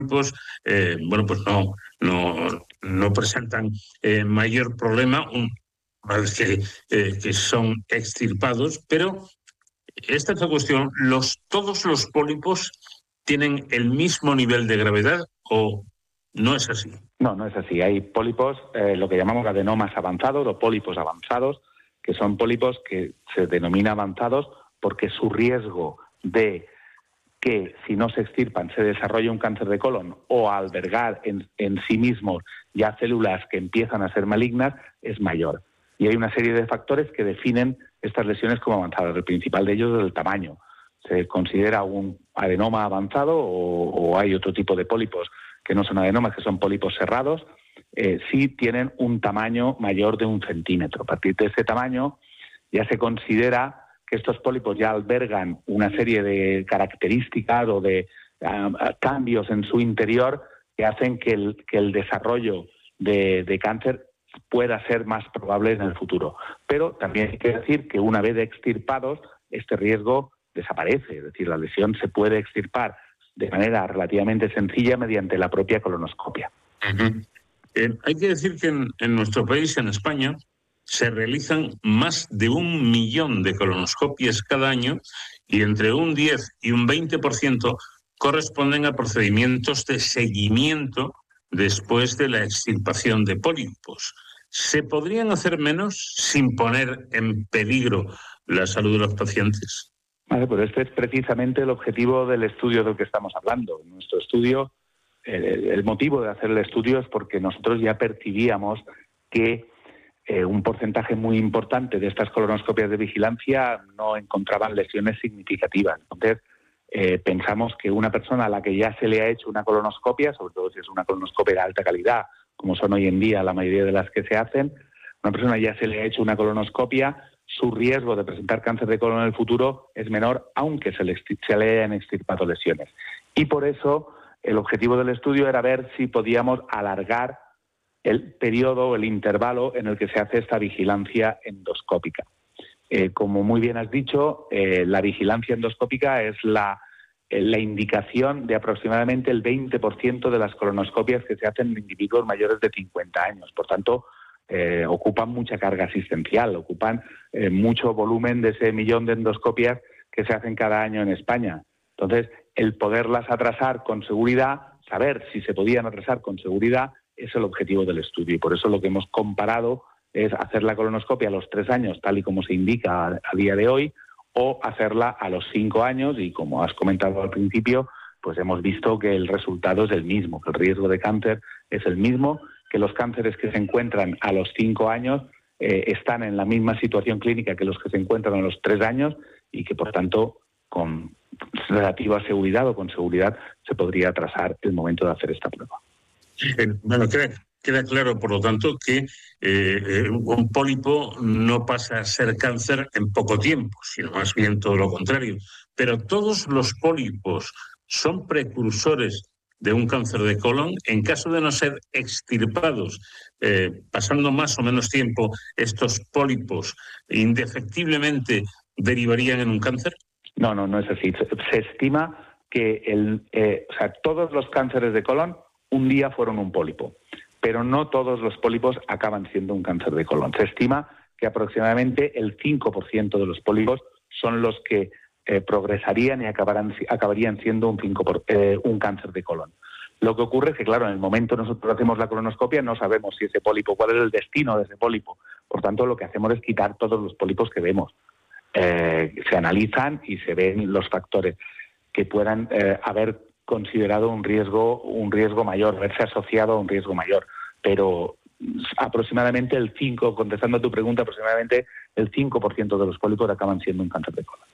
pólipos, bueno, pues no presentan mayor problema, una vez que son extirpados, pero esta es la cuestión. ¿Todos los pólipos tienen el mismo nivel de gravedad o no es así? No, no es así. Hay pólipos, lo que llamamos adenomas avanzados o pólipos avanzados, que son pólipos que se denomina avanzados porque su riesgo de que si no se extirpan se desarrolle un cáncer de colon o albergar en sí mismos ya células que empiezan a ser malignas es mayor. Y hay una serie de factores que definen estas lesiones como avanzadas. El principal de ellos es el tamaño. Se considera un adenoma avanzado o hay otro tipo de pólipos que no son adenomas, que son pólipos cerrados, sí tienen un tamaño mayor de 1 centímetro. A partir de ese tamaño ya se considera que estos pólipos ya albergan una serie de características o de cambios en su interior que hacen que el desarrollo de cáncer pueda ser más probable en el futuro. Pero también hay que decir que una vez extirpados, este riesgo desaparece, es decir, la lesión se puede extirpar de manera relativamente sencilla mediante la propia colonoscopia. Uh-huh. Hay que decir que en nuestro país, en España, se realizan más de 1 millón de colonoscopias cada año y entre un 10 y un 20% corresponden a procedimientos de seguimiento después de la extirpación de pólipos. ¿Se podrían hacer menos sin poner en peligro la salud de los pacientes? Vale, pues este es precisamente el objetivo del estudio del que estamos hablando. Nuestro estudio, el motivo de hacer el estudio es porque nosotros ya percibíamos que un porcentaje muy importante de estas colonoscopias de vigilancia no encontraban lesiones significativas. Entonces, pensamos que una persona a la que ya se le ha hecho una colonoscopia, sobre todo si es una colonoscopia de alta calidad, como son hoy en día la mayoría de las que se hacen, una persona ya se le ha hecho una colonoscopia, su riesgo de presentar cáncer de colon en el futuro es menor, aunque se le hayan extirpado lesiones. Y por eso el objetivo del estudio era ver si podíamos alargar el periodo, el intervalo en el que se hace esta vigilancia endoscópica. Como muy bien has dicho, la vigilancia endoscópica es la indicación de aproximadamente el 20% de las colonoscopias que se hacen en individuos mayores de 50 años. Por tanto, ocupan mucha carga asistencial, ocupan mucho volumen de ese 1 millón de endoscopias que se hacen cada año en España. Entonces, el poderlas atrasar con seguridad, saber si se podían atrasar con seguridad, es el objetivo del estudio. Y por eso lo que hemos comparado es hacer la colonoscopia a los 3 años, tal y como se indica a día de hoy, o hacerla a los 5 años, y como has comentado al principio, pues hemos visto que el resultado es el mismo, que el riesgo de cáncer es el mismo, que los cánceres que se encuentran a los 5 años están en la misma situación clínica que los que se encuentran a los 3 años y que, por tanto, con relativa seguridad o con seguridad se podría atrasar el momento de hacer esta prueba. Bueno, queda claro, por lo tanto, que un pólipo no pasa a ser cáncer en poco tiempo, sino más bien todo lo contrario. Pero todos los pólipos son precursores de un cáncer de colon. En caso de no ser extirpados, pasando más o menos tiempo, estos pólipos indefectiblemente derivarían en un cáncer. No es así. Se estima que todos los cánceres de colon un día fueron un pólipo, pero no todos los pólipos acaban siendo un cáncer de colon. Se estima que aproximadamente el 5% de los pólipos son los que progresarían y acabarían siendo un cáncer de colon. Lo que ocurre es que, claro, en el momento nosotros hacemos la colonoscopia no sabemos si ese pólipo, cuál es el destino de ese pólipo. Por tanto, lo que hacemos es quitar todos los pólipos que vemos. Se analizan y se ven los factores que puedan haber considerado un riesgo mayor, verse asociado a un riesgo mayor. Pero aproximadamente contestando a tu pregunta, aproximadamente el 5% de los pólipos acaban siendo un cáncer de colon.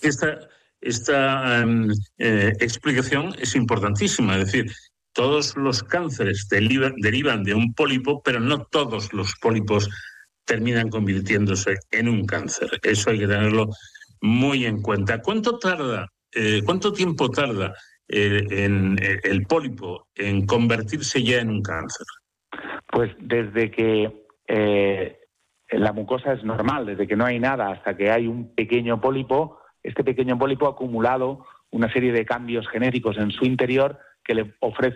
Esta explicación es importantísima, es decir, todos los cánceres derivan de un pólipo, pero no todos los pólipos terminan convirtiéndose en un cáncer. Eso hay que tenerlo muy en cuenta. ¿Cuánto tiempo tarda el pólipo en convertirse ya en un cáncer? Pues desde que la mucosa es normal, desde que no hay nada hasta que hay un pequeño pólipo, este pequeño pólipo ha acumulado una serie de cambios genéticos en su interior que le ofrecen